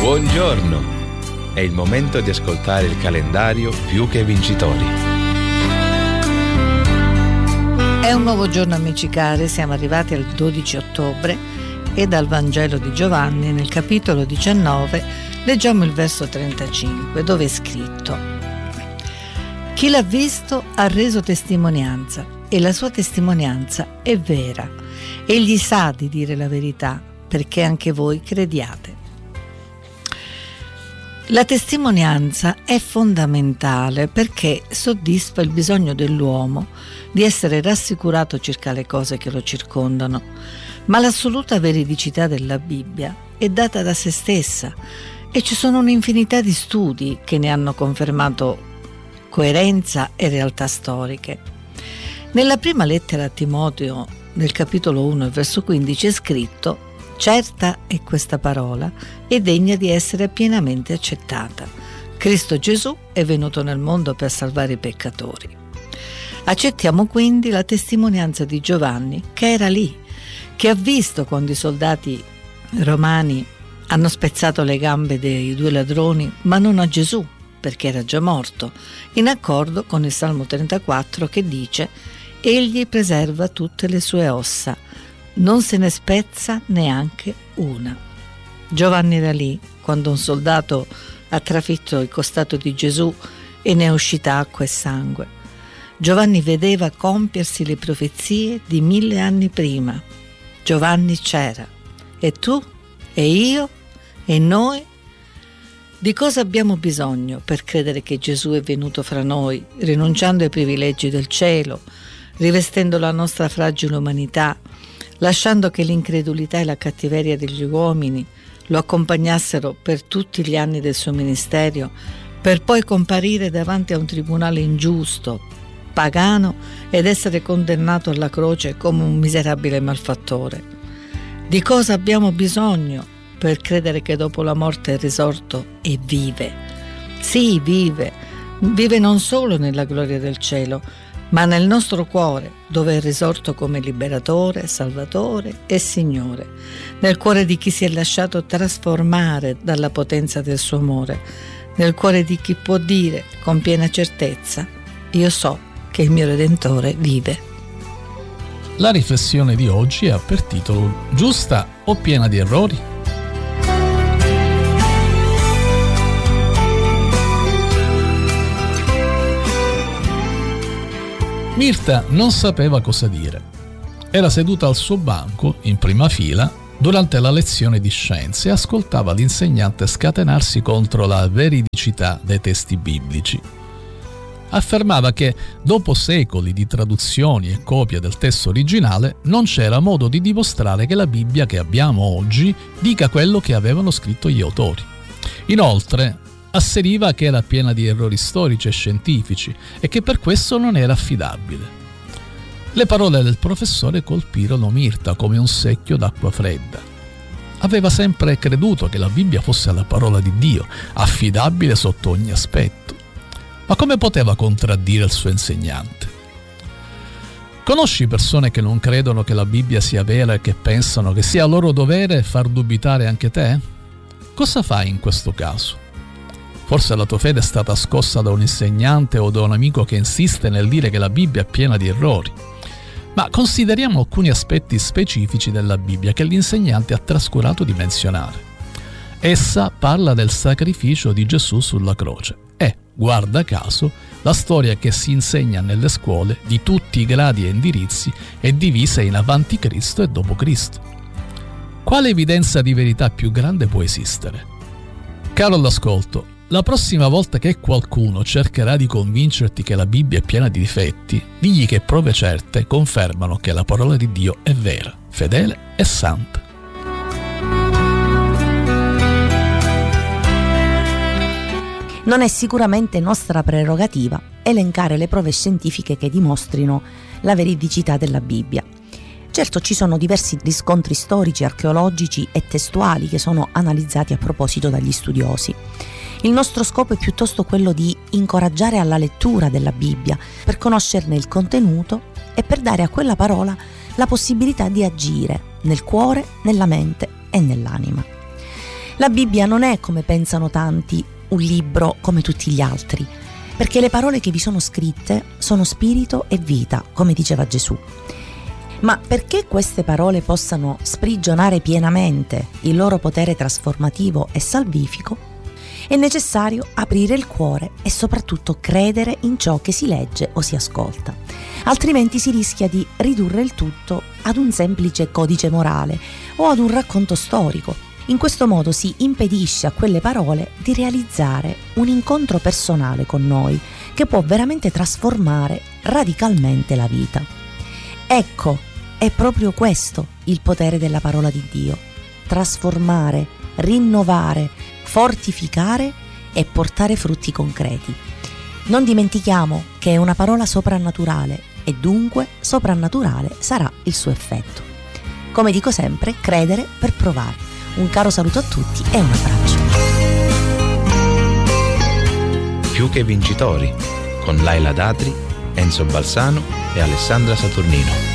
Buongiorno! È il momento di ascoltare il calendario Più che Vincitori. È un nuovo giorno, amici cari, siamo arrivati al 12 ottobre e dal Vangelo di Giovanni, nel capitolo 19, leggiamo il verso 35, dove è scritto: Chi l'ha visto ha reso testimonianza e la sua testimonianza è vera. Egli sa di dire la verità perché anche voi crediate. La testimonianza è fondamentale perché soddisfa il bisogno dell'uomo di essere rassicurato circa le cose che lo circondano, ma l'assoluta veridicità della Bibbia è data da se stessa e ci sono un'infinità di studi che ne hanno confermato coerenza e realtà storiche. Nella prima lettera a Timoteo, nel capitolo 1, verso 15, è scritto: certa è questa parola e degna di essere pienamente accettata. Cristo Gesù è venuto nel mondo per salvare i peccatori. Accettiamo quindi la testimonianza di Giovanni, che era lì, che ha visto quando i soldati romani hanno spezzato le gambe dei due ladroni, ma non a Gesù, perché era già morto, in accordo con il Salmo 34 che dice: egli preserva tutte le sue ossa, non se ne spezza neanche una. Giovanni era lì quando un soldato ha trafitto il costato di Gesù e ne è uscita acqua e sangue. Giovanni vedeva compiersi le profezie di 1000 anni prima. Giovanni c'era. E tu? E io? E noi? Di cosa abbiamo bisogno per credere che Gesù è venuto fra noi, rinunciando ai privilegi del cielo, rivestendo la nostra fragile umanità, lasciando che l'incredulità e la cattiveria degli uomini lo accompagnassero per tutti gli anni del suo ministero, per poi comparire davanti a un tribunale ingiusto, pagano, ed essere condannato alla croce come un miserabile malfattore? Di cosa abbiamo bisogno per credere che dopo la morte è risorto e vive? Sì, vive non solo nella gloria del cielo, ma nel nostro cuore, dove è risorto come liberatore, salvatore e Signore, nel cuore di chi si è lasciato trasformare dalla potenza del suo amore, nel cuore di chi può dire con piena certezza: io so che il mio Redentore vive. La riflessione di oggi ha per titolo: giusta o piena di errori? Mirta non sapeva cosa dire. Era seduta al suo banco, in prima fila, durante la lezione di scienze e ascoltava l'insegnante scatenarsi contro la veridicità dei testi biblici. Affermava che, dopo secoli di traduzioni e copie del testo originale, non c'era modo di dimostrare che la Bibbia che abbiamo oggi dica quello che avevano scritto gli autori. Inoltre, asseriva che era piena di errori storici e scientifici e che per questo non era affidabile. Le parole del professore colpirono Mirta come un secchio d'acqua fredda. Aveva sempre creduto che la Bibbia fosse la parola di Dio, affidabile sotto ogni aspetto. Ma come poteva contraddire il suo insegnante? Conosci persone che non credono che la Bibbia sia vera e che pensano che sia loro dovere far dubitare anche te? Cosa fai in questo caso? Forse la tua fede è stata scossa da un insegnante o da un amico che insiste nel dire che la Bibbia è piena di errori. Ma consideriamo alcuni aspetti specifici della Bibbia che l'insegnante ha trascurato di menzionare. Essa parla del sacrificio di Gesù sulla croce e, guarda caso, la storia che si insegna nelle scuole di tutti i gradi e indirizzi è divisa in avanti Cristo e dopo Cristo. Quale evidenza di verità più grande può esistere? Caro all'ascolto, la prossima volta che qualcuno cercherà di convincerti che la Bibbia è piena di difetti, digli che prove certe confermano che la parola di Dio è vera, fedele e santa. Non è sicuramente nostra prerogativa elencare le prove scientifiche che dimostrino la veridicità della Bibbia. Certo, ci sono diversi riscontri storici, archeologici e testuali che sono analizzati a proposito dagli studiosi. Il nostro scopo è piuttosto quello di incoraggiare alla lettura della Bibbia per conoscerne il contenuto e per dare a quella parola la possibilità di agire nel cuore, nella mente e nell'anima. La Bibbia non è, come pensano tanti, un libro come tutti gli altri, perché le parole che vi sono scritte sono spirito e vita, come diceva Gesù. Ma perché queste parole possano sprigionare pienamente il loro potere trasformativo e salvifico, è necessario aprire il cuore e soprattutto credere in ciò che si legge o si ascolta. Altrimenti si rischia di ridurre il tutto ad un semplice codice morale o ad un racconto storico. In questo modo si impedisce a quelle parole di realizzare un incontro personale con noi che può veramente trasformare radicalmente la vita. Ecco, è proprio questo il potere della parola di Dio: trasformare, rinnovare, fortificare e portare frutti concreti. Non dimentichiamo che è una parola soprannaturale e dunque soprannaturale sarà il suo effetto. Come dico sempre, credere per provare. Un caro saluto a tutti e un abbraccio. Più che vincitori, con Laila Datri, Enzo Balsano e Alessandra Saturnino.